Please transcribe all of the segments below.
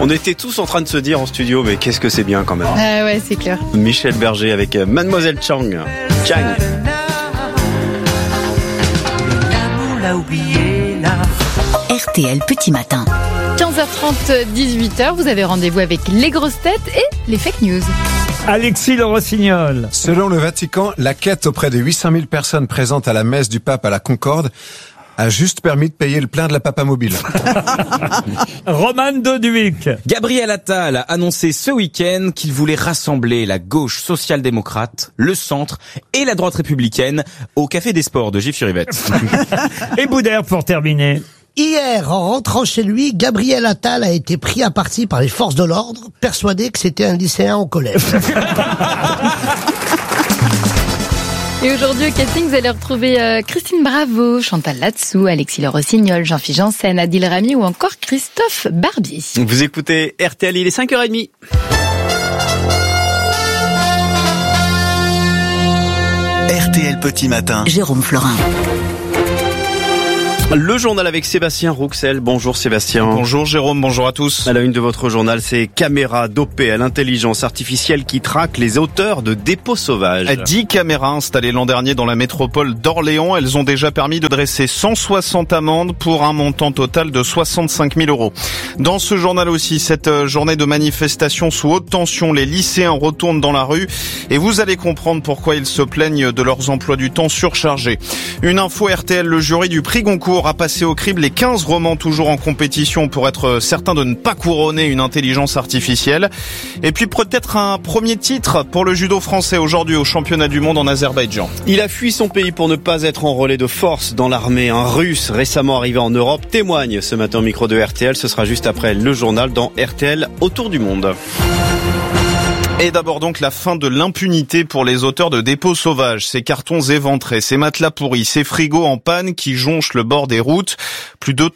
On était tous en train de se dire en studio, mais qu'est-ce que c'est bien quand même. Ouais, c'est clair. Michel Berger avec Mademoiselle Chang. RTL Petit Matin. 15h30, 18h, vous avez rendez-vous avec les grosses têtes et les fake news. Alexis Le Rossignol. Selon le Vatican, la quête auprès des 800 000 personnes présentes à la messe du pape à la Concorde a juste permis de payer le plein de la Papamobile. Roman Doduic. Gabriel Attal a annoncé ce week-end qu'il voulait rassembler la gauche social-démocrate, le centre et la droite républicaine au Café des Sports de Gif-sur-Yvette. Et Boudère pour terminer. Hier, en rentrant chez lui, Gabriel Attal a été pris à partie par les forces de l'ordre, persuadé que c'était un lycéen au collège. Et aujourd'hui au casting, vous allez retrouver Christine Bravo, Chantal Latsou, Alexis Le Rossignol, Jean-Philippe Janssen, Adil Rami ou encore Christophe Barbier. Vous écoutez RTL, il est 5h30. RTL Petit Matin. Jérôme Florin. Le journal avec Sébastien Rouxel. Bonjour Sébastien. Bonjour Jérôme, bonjour à tous. À la une de votre journal, c'est caméras dopées à l'intelligence artificielle qui traquent les auteurs de dépôts sauvages. 10 caméras installées l'an dernier dans la métropole d'Orléans. Elles ont déjà permis de dresser 160 amendes pour un montant total de 65 000 euros. Dans ce journal aussi, cette journée de manifestation sous haute tension, les lycéens retournent dans la rue et vous allez comprendre pourquoi ils se plaignent de leurs emplois du temps surchargés. Une info RTL, le jury du prix Goncourt a passé au crible les 15 romans toujours en compétition pour être certain de ne pas couronner une intelligence artificielle. Et puis peut-être un premier titre pour le judo français aujourd'hui au championnat du monde en Azerbaïdjan. Il a fui son pays pour ne pas être en relais de force dans l'armée. Un Russe récemment arrivé en Europe témoigne ce matin au micro de RTL. Ce sera juste après le journal dans RTL Autour du monde. Et d'abord donc la fin de l'impunité pour les auteurs de dépôts sauvages, ces cartons éventrés, ces matelas pourris, ces frigos en panne qui jonchent le bord des routes. Plus de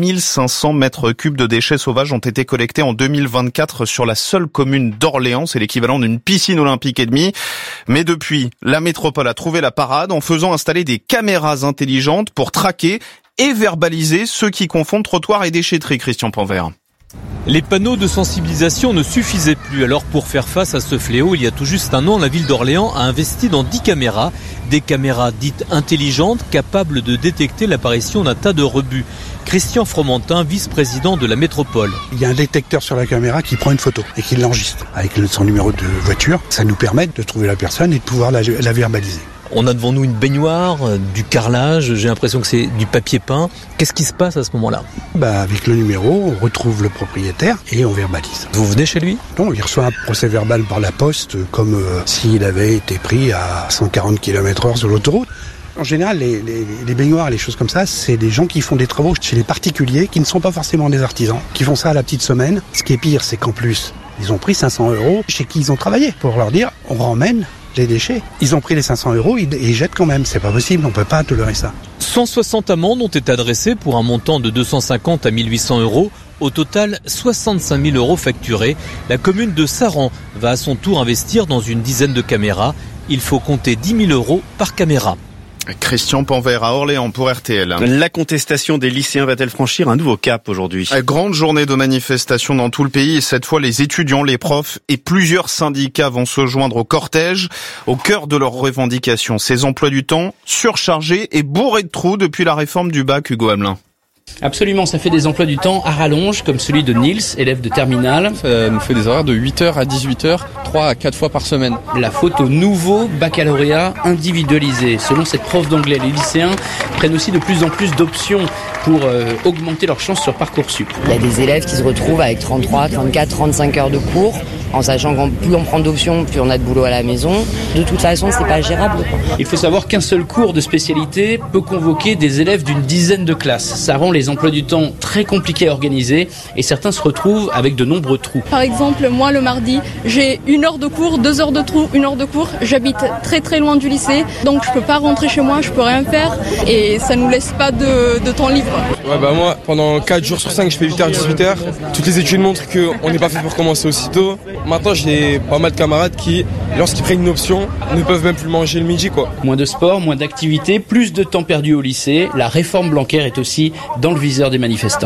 3500 mètres cubes de déchets sauvages ont été collectés en 2024 sur la seule commune d'Orléans. C'est l'équivalent d'une piscine olympique et demie. Mais depuis, la métropole a trouvé la parade en faisant installer des caméras intelligentes pour traquer et verbaliser ceux qui confondent trottoir et déchetterie. Christian Panvert. Les panneaux de sensibilisation ne suffisaient plus. Alors pour faire face à ce fléau, il y a tout juste un an, la ville d'Orléans a investi dans 10 caméras. Des caméras dites intelligentes, capables de détecter l'apparition d'un tas de rebuts. Christian Fromentin, vice-président de la métropole. Il y a un détecteur sur la caméra qui prend une photo et qui l'enregistre avec son numéro de voiture. Ça nous permet de trouver la personne et de pouvoir la verbaliser. On a devant nous une baignoire, du carrelage, j'ai l'impression que c'est du papier peint. Qu'est-ce qui se passe à ce moment-là ? Avec le numéro, on retrouve le propriétaire et on verbalise. Vous venez chez lui ? Non, il reçoit un procès verbal par la poste comme s'il avait été pris à 140 km/h sur l'autoroute. En général, les baignoires, les choses comme ça, c'est des gens qui font des travaux chez les particuliers qui ne sont pas forcément des artisans, qui font ça à la petite semaine. Ce qui est pire, c'est qu'en plus, ils ont pris 500 € chez qui ils ont travaillé pour leur dire on ramène les déchets. Ils ont pris les 500 €, ils jettent quand même. C'est pas possible, on peut pas tolérer ça. 160 amendes ont été adressées pour un montant de 250 à 1800 €. Au total, 65 000 € facturés. La commune de Saran va à son tour investir dans une dizaine de caméras. Il faut compter 10 000 € par caméra. Christian Panvert à Orléans pour RTL. La contestation des lycéens va-t-elle franchir un nouveau cap aujourd'hui ? Grande journée de manifestation dans tout le pays et cette fois les étudiants, les profs et plusieurs syndicats vont se joindre au cortège. Au cœur de leurs revendications, ces emplois du temps surchargés et bourrés de trous depuis la réforme du bac, Hugo Hamelin. Absolument, ça fait des emplois du temps à rallonge, comme celui de Nils, élève de terminale. Ça nous fait des horaires de 8h à 18h, 3 à 4 fois par semaine. La faute au nouveau baccalauréat individualisé. Selon cette prof d'anglais, les lycéens prennent aussi de plus en plus d'options pour augmenter leurs chances sur Parcoursup. Il y a des élèves qui se retrouvent avec 33, 34, 35 heures de cours, en sachant qu'en plus on prend d'options, plus on a de boulot à la maison. De toute façon, c'est pas gérable. Il faut savoir qu'un seul cours de spécialité peut convoquer des élèves d'une dizaine de classes. Ça rend les emplois du temps très compliqués à organiser et certains se retrouvent avec de nombreux trous. Par exemple, moi le mardi, j'ai 1 heure de cours, 2 heures de trou, 1 heure de cours. J'habite très très loin du lycée, donc je peux pas rentrer chez moi, je peux rien faire et ça nous laisse pas de temps libre. Ouais, moi, pendant 4 jours sur 5, je fais 8h, 18h. Toutes les études montrent qu'on n'est pas fait pour commencer aussitôt. Maintenant, j'ai pas mal de camarades qui, lorsqu'ils prennent une option, ne peuvent même plus manger le midi, quoi. Moins de sport, moins d'activités, plus de temps perdu au lycée. La réforme Blanquer est aussi dans le viseur des manifestants.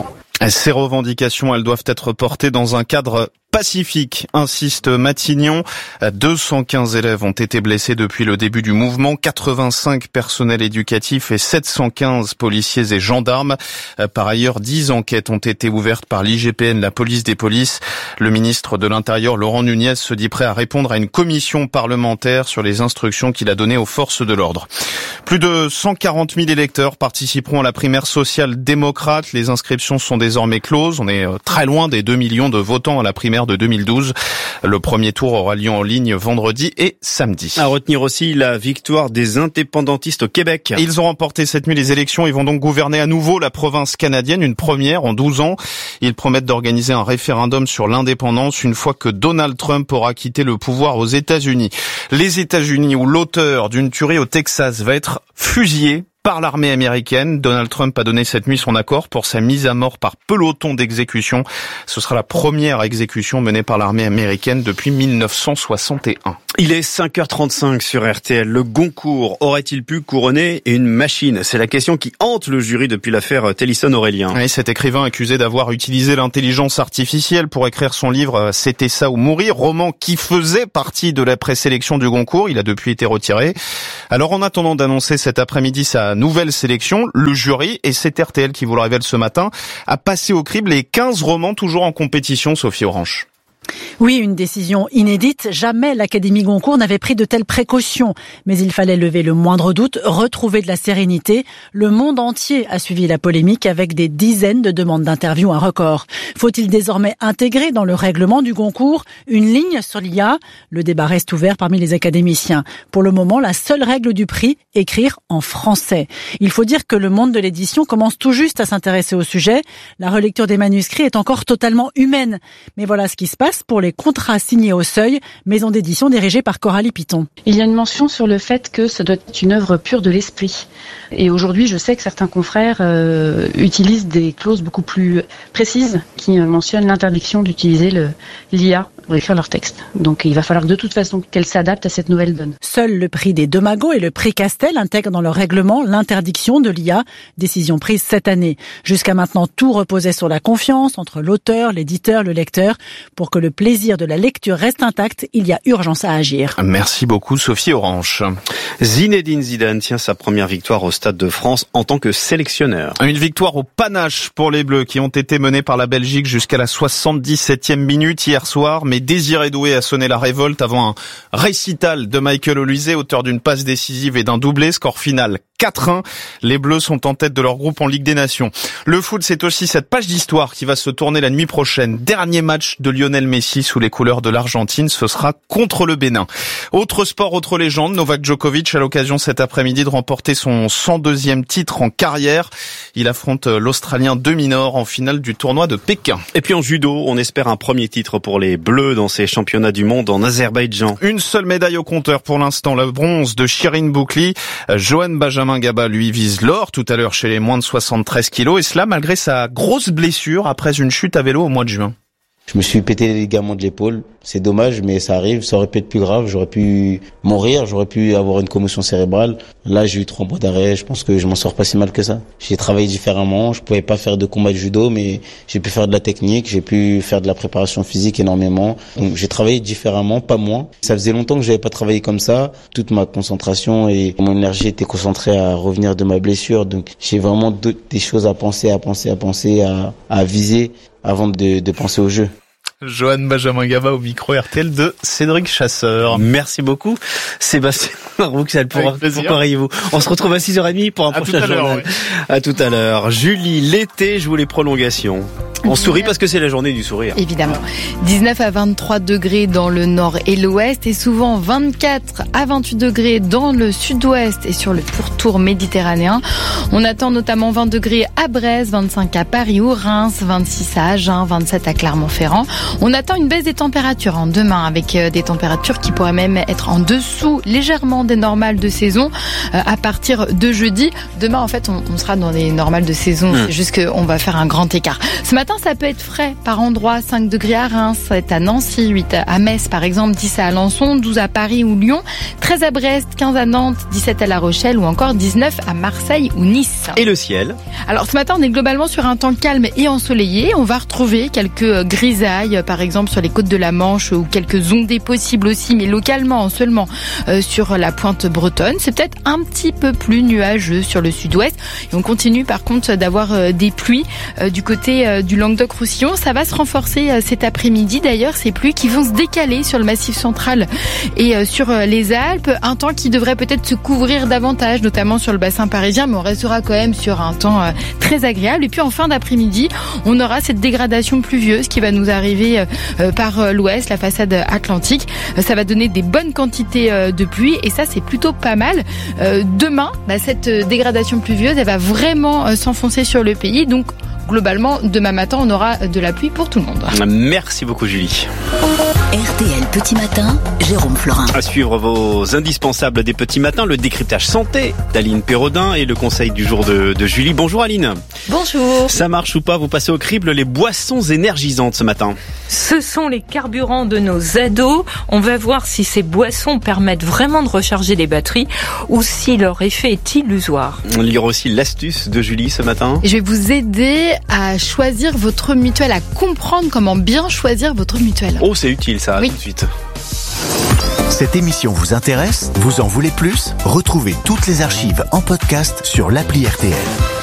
Ces revendications, elles doivent être portées dans un cadre pacifique, insiste Matignon. 215 élèves ont été blessés depuis le début du mouvement, 85 personnels éducatifs et 715 policiers et gendarmes. Par ailleurs, 10 enquêtes ont été ouvertes par l'IGPN, la police des polices. Le ministre de l'Intérieur, Laurent Nunez, se dit prêt à répondre à une commission parlementaire sur les instructions qu'il a données aux forces de l'ordre. Plus de 140 000 électeurs participeront à la primaire social-démocrate. Les inscriptions sont désormais closes. On est très loin des 2 millions de votants à la primaire de 2012. Le premier tour aura lieu en ligne vendredi et samedi. À retenir aussi la victoire des indépendantistes au Québec. Ils ont remporté cette nuit les élections. Ils vont donc gouverner à nouveau la province canadienne, une première en 12 ans. Ils promettent d'organiser un référendum sur l'indépendance une fois que Donald Trump aura quitté le pouvoir aux États-Unis. Les États-Unis, où l'auteur d'une tuerie au Texas va être fusillé par l'armée américaine. Donald Trump a donné cette nuit son accord pour sa mise à mort par peloton d'exécution. Ce sera la première exécution menée par l'armée américaine depuis 1961. Il est 5h35 sur RTL. Le Goncourt aurait-il pu couronner une machine? C'est la question qui hante le jury depuis l'affaire Tennyson-Aurélien. Oui, cet écrivain accusé d'avoir utilisé l'intelligence artificielle pour écrire son livre « C'était ça ou mourir », roman qui faisait partie de la présélection du Goncourt. Il a depuis été retiré. Alors en attendant d'annoncer cet après-midi sa nouvelle sélection, le jury, et c'est RTL qui vous le révèle ce matin, a passé au crible les 15 romans toujours en compétition, Sophie Orange. Oui, une décision inédite. Jamais l'Académie Goncourt n'avait pris de telles précautions. Mais il fallait lever le moindre doute, retrouver de la sérénité. Le monde entier a suivi la polémique avec des dizaines de demandes d'interview, un record. Faut-il désormais intégrer dans le règlement du Goncourt une ligne sur l'IA? Le débat reste ouvert parmi les académiciens. Pour le moment, la seule règle du prix, écrire en français. Il faut dire que le monde de l'édition commence tout juste à s'intéresser au sujet. La relecture des manuscrits est encore totalement humaine. Mais voilà ce qui se passe pour les contrats signés au Seuil, maison d'édition dirigée par Coralie Piton. Il y a une mention sur le fait que ça doit être une œuvre pure de l'esprit. Et aujourd'hui, je sais que certains confrères utilisent des clauses beaucoup plus précises qui mentionnent l'interdiction d'utiliser l'IA pour écrire leur texte. Donc il va falloir de toute façon qu'elle s'adapte à cette nouvelle donne. Seul le prix des Deux Magots et le prix Castel intègrent dans leur règlement l'interdiction de l'IA, décision prise cette année. Jusqu'à maintenant, tout reposait sur la confiance entre l'auteur, l'éditeur, le lecteur. Pour que le plaisir de la lecture reste intact, il y a urgence à agir. Merci beaucoup Sophie Orange. Zinedine Zidane tient sa première victoire au Stade de France en tant que sélectionneur. Une victoire au panache pour les Bleus qui ont été menés par la Belgique jusqu'à la 77e minute hier soir. Mais Désiré Doué a sonné la révolte avant un récital de Michael Olise, auteur d'une passe décisive et d'un doublé. Score final 4-1. Les Bleus sont en tête de leur groupe en Ligue des Nations. Le foot, c'est aussi cette page d'histoire qui va se tourner la nuit prochaine. Dernier match de Lionel Messi sous les couleurs de l'Argentine, ce sera contre le Bénin. Autre sport, autre légende, Novak Djokovic a l'occasion cet après-midi de remporter son 102e titre en carrière. Il affronte l'Australien de Minaur en finale du tournoi de Pékin. Et puis en judo, on espère un premier titre pour les Bleus dans ces championnats du monde en Azerbaïdjan. Une seule médaille au compteur pour l'instant, le bronze de Shirin Boukli. Johan Benjamin Gaba, lui, vise l'or tout à l'heure chez les moins de 73 kilos. Et cela malgré sa grosse blessure après une chute à vélo au mois de juin. Je me suis pété les ligaments de l'épaule. C'est dommage, mais ça arrive. Ça aurait pu être plus grave. J'aurais pu mourir. J'aurais pu avoir une commotion cérébrale. Là, j'ai eu 3 mois d'arrêt. Je pense que je m'en sors pas si mal que ça. J'ai travaillé différemment. Je pouvais pas faire de combat de judo, mais j'ai pu faire de la technique. J'ai pu faire de la préparation physique énormément. Donc, j'ai travaillé différemment, pas moins. Ça faisait longtemps que j'avais pas travaillé comme ça. Toute ma concentration et mon énergie était concentrée à revenir de ma blessure. Donc, j'ai vraiment des choses à penser, à viser avant de penser au jeu. Johan Benjamin Gaba au micro RTL de Cédric Chasseur. Merci beaucoup Sébastien Rouxel pour vous. On se retrouve à 6h30 pour un prochain journal. Ouais. À tout à l'heure. Julie, l'été joue les prolongations. On sourit parce que c'est la journée du sourire. Évidemment. 19 à 23 degrés dans le nord et l'ouest et souvent 24 à 28 degrés dans le sud-ouest et sur le pourtour méditerranéen. On attend notamment 20 degrés à Brest, 25 à Paris ou Reims, 26 à Agen, 27 à Clermont-Ferrand. On attend une baisse des températures demain avec des températures qui pourraient même être en dessous légèrement des normales de saison à partir de jeudi. Demain, en fait, on sera dans les normales de saison. C'est juste qu'on va faire un grand écart. Ce matin, matin, ça peut être frais par endroit. 5 degrés à Reims, 7 à Nancy, 8 à Metz par exemple, 10 à Alençon, 12 à Paris ou Lyon, 13 à Brest, 15 à Nantes, 17 à La Rochelle ou encore 19 à Marseille ou Nice. Et le ciel? Alors ce matin, on est globalement sur un temps calme et ensoleillé. On va retrouver quelques grisailles, par exemple sur les côtes de la Manche ou quelques ondées possibles aussi, mais localement seulement sur la pointe bretonne. C'est peut-être un petit peu plus nuageux sur le sud-ouest. Et on continue par contre d'avoir des pluies du côté du Languedoc-Roussillon. Ça va se renforcer cet après-midi. D'ailleurs, ces pluies qui vont se décaler sur le Massif central et sur les Alpes. Un temps qui devrait peut-être se couvrir davantage, notamment sur le bassin parisien, mais on restera quand même sur un temps très agréable. Et puis en fin d'après-midi, on aura cette dégradation pluvieuse qui va nous arriver par l'ouest, la façade atlantique. Ça va donner des bonnes quantités de pluie et ça, c'est plutôt pas mal. Demain, cette dégradation pluvieuse, elle va vraiment s'enfoncer sur le pays. Donc, globalement, demain matin, on aura de la pluie pour tout le monde. Merci beaucoup, Julie. RTL Petit Matin, Jérôme Florin. À suivre vos indispensables des petits matins, le décryptage santé d'Aline Pérodin et le conseil du jour de Julie. Bonjour Aline. Bonjour. Ça marche ou pas, vous passez au crible les boissons énergisantes ce matin. Ce sont les carburants de nos ados. On va voir si ces boissons permettent vraiment de recharger les batteries ou si leur effet est illusoire. On lira aussi l'astuce de Julie ce matin. Et je vais vous aider à choisir votre mutuelle, à comprendre comment bien choisir votre mutuelle. Oh, c'est utile ça, oui. Tout de suite. Cette émission vous intéresse ? Vous en voulez plus ? Retrouvez toutes les archives en podcast sur l'appli RTL.